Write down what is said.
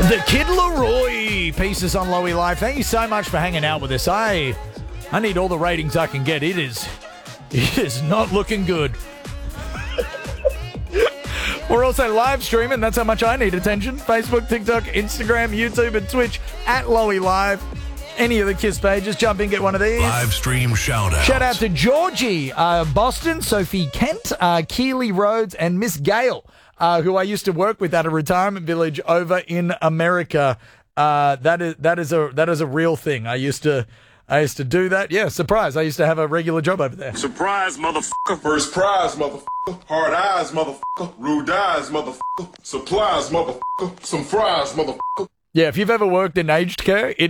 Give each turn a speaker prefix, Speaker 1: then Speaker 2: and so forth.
Speaker 1: The Kid Leroy pieces on Lowy Live. Thank you so much for hanging out with us. I need all the ratings I can get. It is not looking good. We're also live streaming. That's how much I need attention. Facebook, TikTok, Instagram, YouTube, and Twitch at Lowy Live. Any of the KISS pages, jump in, get one of these.
Speaker 2: Live stream shout out.
Speaker 1: Shout out to Georgie, Boston, Sophie Kent, Keely Rhodes, and Miss Gale, who I used to work with at a retirement village over in America. That is a real thing. I used to do that. Yeah, surprise. I used to have a regular job over there.
Speaker 3: Surprise, motherfucker.
Speaker 4: First prize, motherfucker. Hard eyes, motherfucker. Rude eyes, motherfucker. Supplies, motherfucker. Some fries, motherfucker.
Speaker 1: Yeah, if you've ever worked in aged care,